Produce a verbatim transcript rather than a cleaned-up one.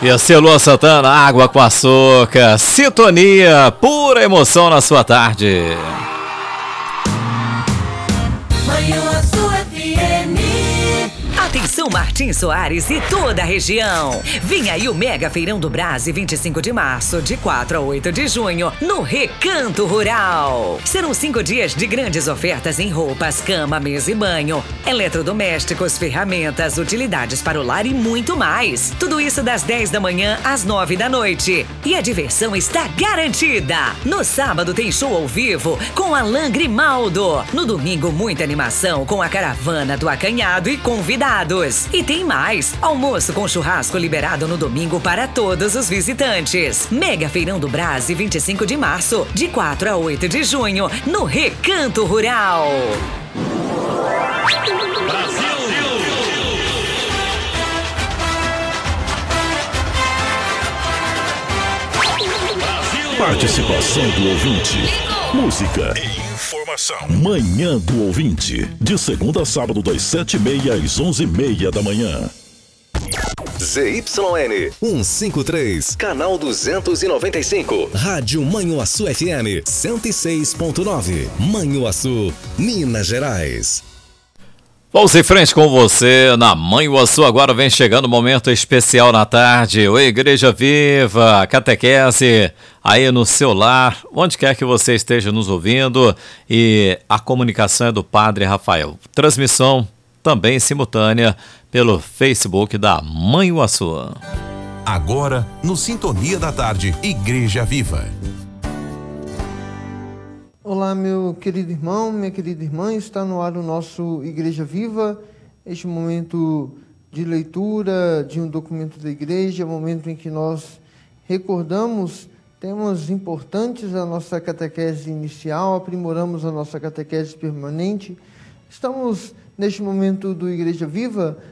E a Celua Santana, água com açúcar, sintonia, pura emoção na sua tarde. Atenção Martins Soares e toda a região. Vem aí o Mega Feirão do Brás, vinte e cinco de março, de quatro a oito de junho, no Recanto Rural. Serão cinco dias de grandes ofertas em roupas, cama, mesa e banho, eletrodomésticos, ferramentas, utilidades para o lar e muito mais. Tudo isso das dez da manhã às nove da noite. E a diversão está garantida. No sábado tem show ao vivo com Alain Grimaldo. No domingo, muita animação com a caravana do Acanhado e convidados. E tem mais, almoço com churrasco liberado no domingo para todos os visitantes. Mega Feirão do Brás, vinte e cinco de março, de quatro a oito de junho, no Recanto Rural. Brasil! Participação do ouvinte. Música e informação. Manhã do Ouvinte. De segunda a sábado, das sete e meia às onze e meia da manhã. Z Y N cento e cinquenta e três, canal duzentos e noventa e cinco. Rádio Manhuaçu F M cento e seis ponto nove. Manhuaçu, Minas Gerais. Vamos em frente com você na Manhuaçu. Agora vem chegando o momento especial na tarde. O Igreja Viva, catequese aí no seu lar, onde quer que você esteja nos ouvindo. E a comunicação é do Padre Rafael. Transmissão também simultânea pelo Facebook da Manhuaçu. Agora, no Sintonia da Tarde, Igreja Viva. Olá, meu querido irmão, minha querida irmã, está no ar o nosso Igreja Viva, este momento de leitura de um documento da igreja, momento em que nós recordamos temas importantes da nossa catequese inicial, aprimoramos a nossa catequese permanente. Estamos, neste momento do Igreja Viva,